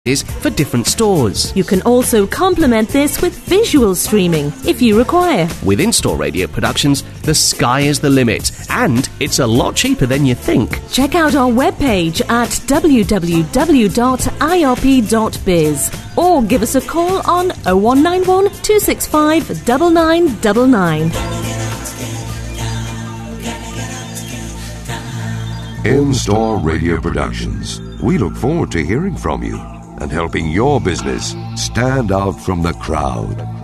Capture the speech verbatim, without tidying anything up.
for different stores. You can also complement this with visual streaming if you require. With in-store radio productions, the sky is the limit, and it's a lot cheaper than you think. Check out our webpage at w w w dot i r p dot biz or give us a call on oh one nine one, two six five, nine nine nine nine. In-store radio productions. We look forward to hearing from you and helping your business stand out from the crowd.